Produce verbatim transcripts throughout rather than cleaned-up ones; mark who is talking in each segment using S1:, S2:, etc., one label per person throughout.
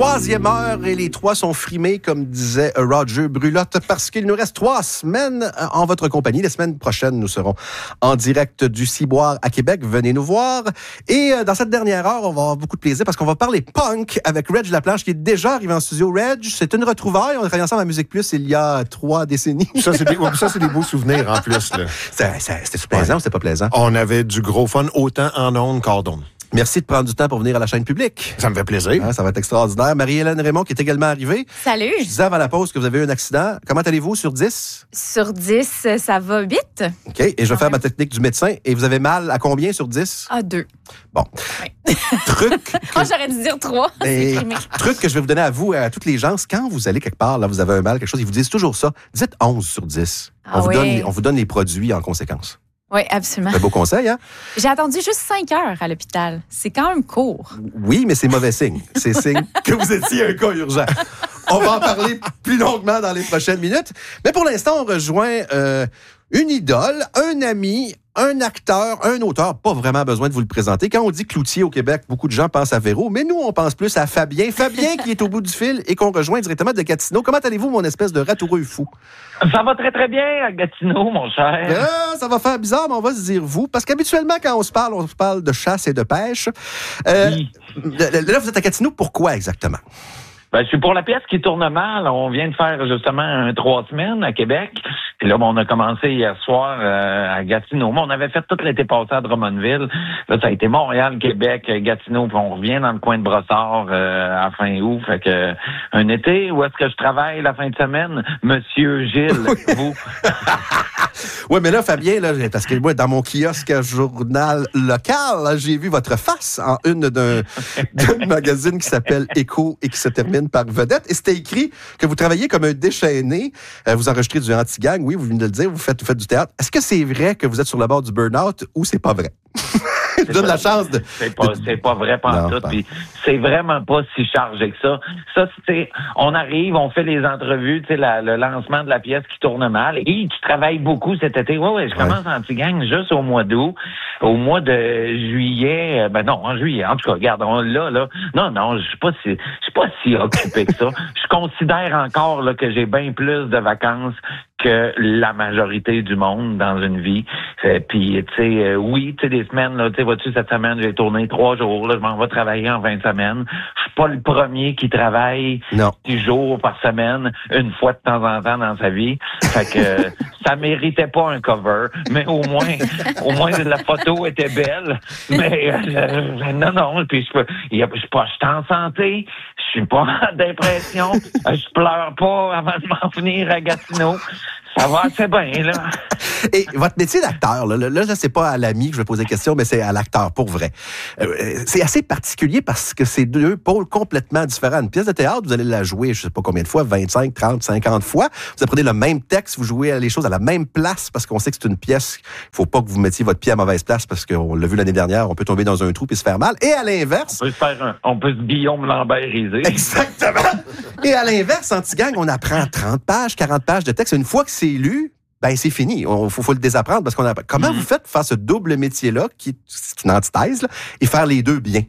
S1: troisième heure et les trois sont frimés, comme disait Roger Brulotte, parce qu'il nous reste trois semaines en votre compagnie. La semaine prochaine, nous serons en direct du Ciboire à Québec. Venez nous voir. Et dans cette dernière heure, on va avoir beaucoup de plaisir parce qu'on va parler punk avec Reg Laplanche, qui est déjà arrivé en studio. Reg, c'est une retrouvaille. On a travaillé ensemble à Musique Plus il y a trois décennies.
S2: Ça, c'est des, ça, c'est des beaux souvenirs en plus. Là.
S1: C'est, c'est, c'était plaisant ouais. ou c'était pas plaisant?
S2: On avait du gros fun autant en ondes qu'en ondes.
S1: Merci de prendre du temps pour venir à la chaîne publique.
S2: Ça me fait plaisir.
S1: Hein, ça va être extraordinaire. Marie-Hélène Raymond qui est également arrivée.
S3: Salut.
S1: Je disais avant la pause que vous avez eu un accident. Comment allez-vous sur dix?
S3: Sur dix, ça va vite.
S1: OK. Et je vais faire ma technique du médecin. Et vous avez mal à combien sur dix?
S3: À deux.
S1: Bon.
S3: Oui.
S1: Truc. Que...
S3: Oh, j'aurais dû dire trois.
S1: Et... truc que je vais vous donner à vous et à toutes les gens, c'est quand vous allez quelque part, là, vous avez un mal, quelque chose, ils vous disent toujours ça. Dites onze sur dix.
S3: Ah,
S1: on, vous
S3: oui.
S1: donne, on vous donne les produits en conséquence.
S3: Oui, absolument.
S1: C'est un beau conseil, hein?
S3: J'ai attendu juste cinq heures à l'hôpital. C'est quand même court.
S1: Oui, mais c'est mauvais signe. C'est signe que vous étiez un cas urgent. On va en parler plus longuement dans les prochaines minutes. Mais pour l'instant, on rejoint euh, une idole, un ami, un acteur, un auteur. Pas vraiment besoin de vous le présenter. Quand on dit Cloutier au Québec, beaucoup de gens pensent à Véro, mais nous, on pense plus à Fabien. Fabien qui est au bout du fil et qu'on rejoint directement de Gatineau. Comment allez-vous, mon espèce de ratoureux fou?
S4: Ça va très, très bien à Gatineau, mon cher.
S1: Euh, ça va faire bizarre, mais on va se dire vous. Parce qu'habituellement, quand on se parle, on se parle de chasse et de pêche. Euh, oui. Là, vous êtes à Gatineau. Pourquoi exactement?
S4: Ben, je suis pour la pièce qui tourne mal. On vient de faire justement un trois semaines à Québec. Puis là, bon, on a commencé hier soir euh, à Gatineau. On avait fait tout l'été passé à Drummondville. Là, ça a été Montréal, Québec, Gatineau. Puis on revient dans le coin de Brossard euh, à fin août. Fait que un été, où est-ce que je travaille la fin de semaine? Monsieur Gilles, vous.
S1: Oui, mais là, Fabien, là, parce que moi, dans mon kiosque journal local, là, j'ai vu votre face en une d'un, d'un magazine qui s'appelle Écho et qui se termine par Vedette. Et c'était écrit que vous travaillez comme un déchaîné. Euh, vous enregistrez du anti-gang, oui, vous venez de le dire, vous faites, vous faites du théâtre. Est-ce que c'est vrai que vous êtes sur le bord du burn-out ou c'est pas vrai? Je donne la chance de...
S4: C'est pas, c'est pas vrai pantoute, puis c'est vraiment pas si chargé que ça. Ça, c'est, on arrive, on fait les entrevues, tu sais, le lancement de la pièce qui tourne mal, et tu travailles beaucoup cet été. Ouais, ouais, je commence ouais. anti-gang juste au mois d'août. Au mois de juillet, ben non, en juillet, en tout cas, regarde, on, là, là, non, non, je suis pas si, je suis pas si occupé que ça. Je considère encore, là, que j'ai bien plus de vacances que la majorité du monde dans une vie. Euh, puis, tu sais, euh, oui, tu sais, des semaines, là, tu sais, vois-tu, cette semaine, j'ai tourné trois jours, là, je m'en vais travailler en vingt semaines. Je suis pas le premier qui travaille dix jours par semaine, une fois de temps en temps dans sa vie. Fait que euh, ça méritait pas un cover, mais au moins, au moins, la photo était belle. Mais, euh, non, non, puis je peux, je suis pas, je suis en santé, je suis pas en dépression, je pleure pas avant de m'en venir à Gatineau. Ça va assez bien, là.
S1: Et votre métier d'acteur, là, là, là c'est pas à l'ami que je vais poser la question, mais c'est à l'acteur, pour vrai. Euh, c'est assez particulier parce que c'est deux pôles complètement différents. Une pièce de théâtre, vous allez la jouer, je sais pas combien de fois, vingt-cinq, trente, cinquante fois. Vous apprenez le même texte, vous jouez les choses à la même place parce qu'on sait que c'est une pièce. Il faut pas que vous mettiez votre pied à mauvaise place parce qu'on l'a vu l'année dernière, on peut tomber dans un trou et se faire mal. Et à l'inverse...
S4: On peut se faire un, on peut se Guillaume Lambert-riser.
S1: Exactement! Et à l'inverse, Anti-Gang, on apprend trente pages, quarante pages de texte. Une fois que c'est lu, ben c'est fini. Il faut, faut le désapprendre parce qu'on a. Comment mm-hmm. vous faites pour faire ce double métier-là, qui est une antithèse, là, et faire les deux bien?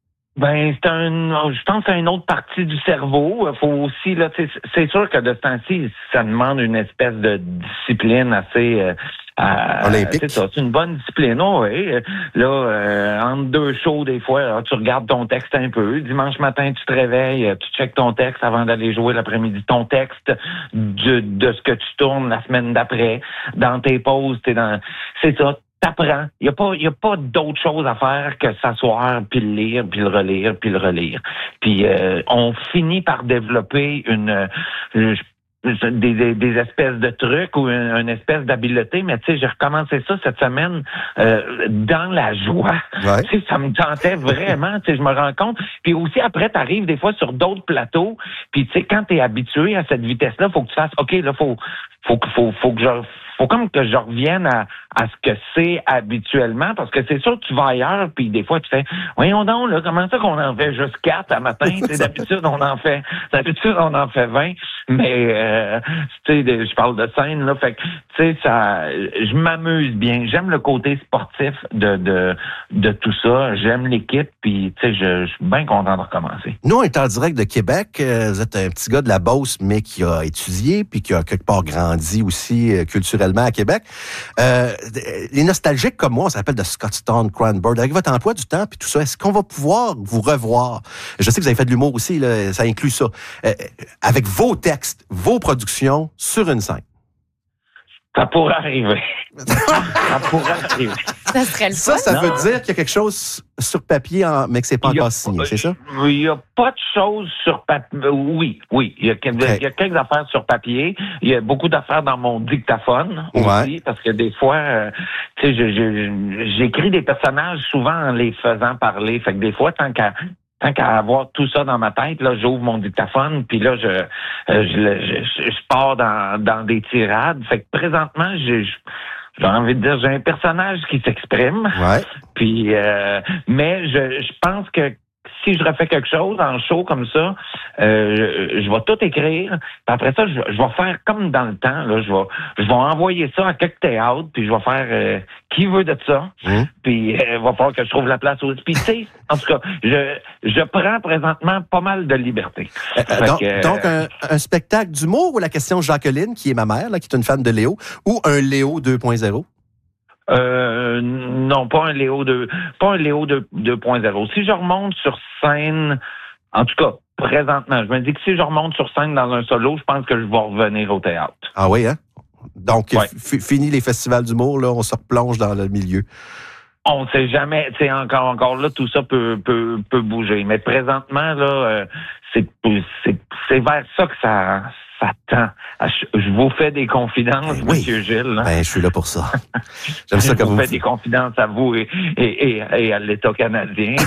S4: Ben, c'est un, je pense que c'est une autre partie du cerveau. Faut aussi, là, c'est sûr que de ce temps-ci, ça demande une espèce de discipline assez, euh, Euh,
S1: Olympique.
S4: C'est ça, c'est une bonne discipline. Oh, oui. Là, euh, entre deux shows, des fois, là, tu regardes ton texte un peu. Dimanche matin, tu te réveilles, tu checkes ton texte avant d'aller jouer l'après-midi. Ton texte de, de ce que tu tournes la semaine d'après. Dans tes pauses, t'es dans... C'est ça. T'apprends. Il n'y a pas, il y a pas d'autre chose à faire que s'asseoir, puis le lire, puis le relire, puis le relire. Puis euh, on finit par développer une... une Des, des, des espèces de trucs ou une, une espèce d'habileté, mais tu sais, j'ai recommencé ça cette semaine euh, dans la joie.
S1: Ouais.
S4: Tu sais, ça me tentait vraiment, tu sais, je me rends compte. Puis aussi, après, t'arrives des fois sur d'autres plateaux, puis tu sais, quand t'es habitué à cette vitesse-là, faut que tu fasses, OK, là, faut faut, faut, faut que je faut comme que je revienne à, à ce que c'est habituellement, parce que c'est sûr que tu vas ailleurs, puis des fois tu fais, voyons donc, là, comment ça qu'on en fait juste quatre à matin? D'habitude, on en fait, d'habitude, on en fait vingt, mais, euh, tu sais, je parle de scène, là, fait que, tu sais, ça, je m'amuse bien. J'aime le côté sportif de, de, de tout ça. J'aime l'équipe, puis, tu sais, je, je suis bien content de recommencer.
S1: Nous, on est en direct de Québec. Vous êtes un petit gars de la Beauce, mais qui a étudié, puis qui a quelque part grandi aussi euh, culturellement à Québec. Euh, les nostalgiques comme moi, on s'appelle de Scotstoun, Cranbourne. Avec votre emploi du temps, puis tout ça, est-ce qu'on va pouvoir vous revoir? Je sais que vous avez fait de l'humour aussi, là, ça inclut ça. Euh, avec vos textes, vos productions sur une scène.
S4: Ça pourrait arriver. Ça pourrait arriver.
S3: Ça serait le
S1: Ça,
S3: fun.
S1: ça
S4: Non.
S1: veut dire qu'il y a quelque chose sur papier, en, mais que c'est pas
S4: Il y a
S1: encore signé,
S4: pas-
S1: c'est ça?
S4: Il n'y a pas de choses sur papier. Oui, oui. Il y, a, il y a quelques affaires sur papier. Il y a beaucoup d'affaires dans mon dictaphone aussi,
S1: Ouais.
S4: parce que des fois, euh, tu sais, je- je- j'écris des personnages souvent en les faisant parler. Fait que des fois, tant qu'à Tant qu'à avoir tout ça dans ma tête, là, j'ouvre mon dictaphone, puis là, je, euh, je, le- je, je, je pars dans, dans des tirades. Fait que présentement, j'ai, j'ai envie de dire, j'ai un personnage qui s'exprime.
S1: Ouais.
S4: Puis, euh, mais je, je pense que si je refais quelque chose en show comme ça, euh, je, je vais tout écrire. Puis après ça, je, je vais faire comme dans le temps. Là, je vais, je vais envoyer ça à quelques théâtres, puis je vais faire euh, qui veut de ça.
S1: Mmh.
S4: Puis il euh, va falloir que je trouve la place aussi. Puis tu sais, en tout cas, je, je prends présentement pas mal de liberté.
S1: Euh,
S4: Fait
S1: donc,
S4: que, euh,
S1: donc un, un spectacle d'humour ou la question Jacqueline, qui est ma mère, là, qui est une fan de Léo, ou un Léo deux point zéro?
S4: Euh, non, pas un Léo deux, pas un Léo deux point zéro. Si je remonte sur scène, en tout cas, présentement, je me dis que si je remonte sur scène dans un solo, je pense que je vais revenir au théâtre.
S1: Ah oui, hein? Donc,
S4: Ouais.
S1: f- fini les festivals d'humour, là, on se replonge dans le milieu.
S4: On ne sait jamais, tu sais, encore, encore là, tout ça peut, peut, peut bouger. Mais présentement, là, euh, c'est, c'est, c'est vers ça que ça, ça tend. Je, je vous fais des confidences,
S1: Ben oui.
S4: Monsieur Gilles.
S1: Ben, je suis là pour ça. J'aime
S4: Je
S1: ça que
S4: vous
S1: vous...
S4: fais des confidences à vous et, et, et, et à l'État canadien.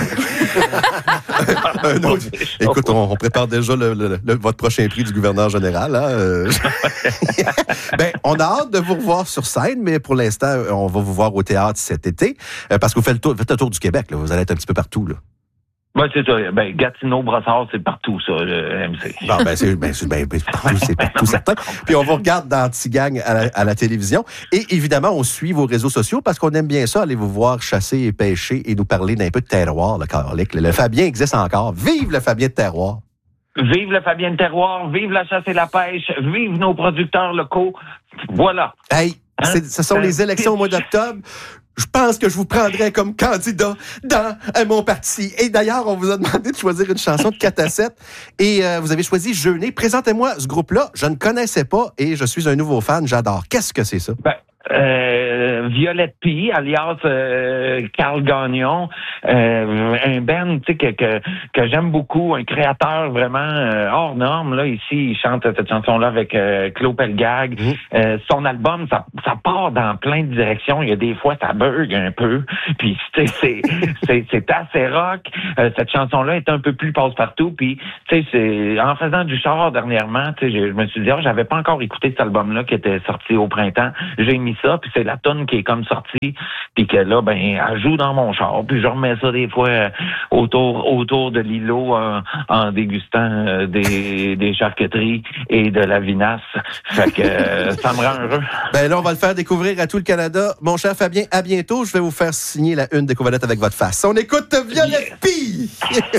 S1: Un autre- Écoute, on, on prépare déjà le, le- le- votre prochain prix du gouverneur général. Hein? euh. Ben, on a hâte de vous revoir sur scène, mais pour l'instant, on va vous voir au théâtre cet été, euh, parce que vous faites le tour, faites le tour du Québec. Là. Vous allez être un petit peu partout. Là.
S4: Ben, c'est ça. Ben, Gatineau, Brossard, c'est partout, ça, le M C.
S1: Bon, ben, c'est, ben, c'est, ben, ben, partout, c'est partout certain. Puis on vous regarde dans Tigang à la, à la télévision. Et évidemment, on suit vos réseaux sociaux parce qu'on aime bien ça, aller vous voir chasser et pêcher et nous parler d'un peu de terroir, le Carlic. Le Fabien existe encore. Vive le Fabien de terroir!
S4: Vive le Fabien de Terroir, vive la chasse et la pêche, vive nos producteurs locaux. Voilà.
S1: Hey, c'est, ce sont les élections au mois d'octobre. Je pense que je vous prendrai comme candidat dans euh, mon parti. Et d'ailleurs, on vous a demandé de choisir une chanson de quatre à sept. Et euh, vous avez choisi Jeûner. Présentez-moi ce groupe-là. Je ne connaissais pas et je suis un nouveau fan. J'adore. Qu'est-ce que c'est ça?
S4: Ben, euh, Violette P, alias euh, Carl Gagnon, euh, un band, tu sais, que, que, que j'aime beaucoup, un créateur vraiment euh, hors norme. Là, ici, il chante cette chanson-là avec euh, Claude Pelgag.
S1: Mmh.
S4: Euh, son album, ça, ça part dans plein de directions. Il y a des fois, ça bug un peu. Puis, tu sais, c'est, c'est, c'est assez rock. Euh, cette chanson-là est un peu plus passe-partout. Puis, tu sais, c'est en faisant du char dernièrement, tu sais, je me suis dit, oh, j'avais pas encore écouté cet album-là qui était sorti au printemps. J'ai mis ça, puis c'est la tonne qui est comme sortie, puis que là, ben, elle joue dans mon char, puis je remets ça des fois euh, autour autour de l'îlot euh, en dégustant euh, des, des charcuteries et de la vinasse. Fait que euh, ça me rend heureux.
S1: Ben là, on va le faire découvrir à tout le Canada. Mon cher Fabien, à bientôt. Je vais vous faire signer la une de Covalette avec votre face. On écoute Violette P!